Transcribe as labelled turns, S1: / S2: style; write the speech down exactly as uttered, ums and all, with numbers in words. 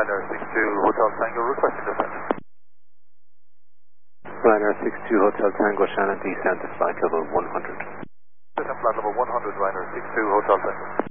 S1: Ryanair six two Hotel Tango, requesting descent.
S2: Ryanair six two Hotel Tango, Shannon, descent to flight level one hundred.
S1: Descent flight level one hundred, Ryanair six two Hotel Tango.